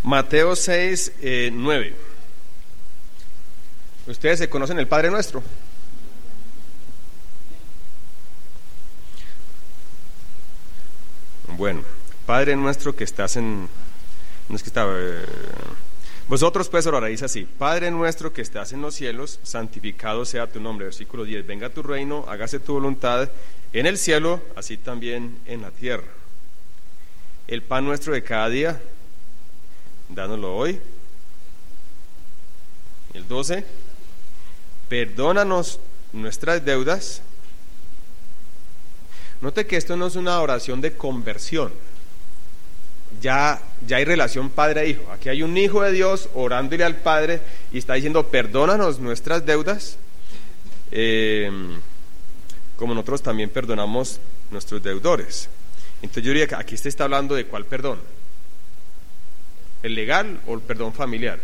Mateo 6, 9. ¿Ustedes se conocen el Padre Nuestro? Bueno, Padre Nuestro que estás en... No es que estaba... Vosotros pues oraréis así: Padre nuestro que estás en los cielos, santificado sea tu nombre. Versículo 10. Venga tu reino, hágase tu voluntad en el cielo, así también en la tierra. El pan nuestro de cada día, dánoslo hoy. El 12. Perdónanos nuestras deudas. Note que esto no es una oración de conversión. Ya hay relación padre e hijo. Aquí hay un hijo de Dios orándole al Padre y está diciendo: perdónanos nuestras deudas, como nosotros también perdonamos nuestros deudores. Entonces yo diría que aquí se está hablando de ¿cuál perdón? ¿El legal o el perdón familiar?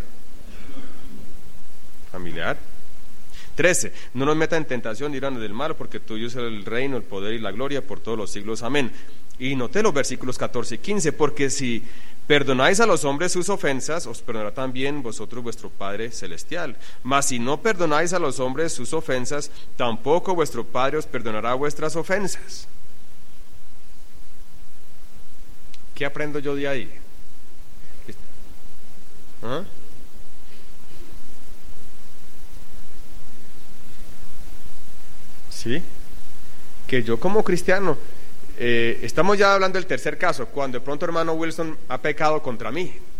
Familiar. 13. No nos meta en tentación, líbranos del mal, porque tuyo es el reino, el poder y la gloria por todos los siglos. Amén. Y noté los versículos 14 y 15, porque si perdonáis a los hombres sus ofensas, os perdonará también vosotros vuestro Padre Celestial. Mas si no perdonáis a los hombres sus ofensas, tampoco vuestro Padre os perdonará vuestras ofensas. ¿Qué aprendo yo de ahí? ¿Ah? ¿Sí? Que yo como cristiano, estamos ya hablando del tercer caso, cuando de pronto hermano Wilson ha pecado contra mí.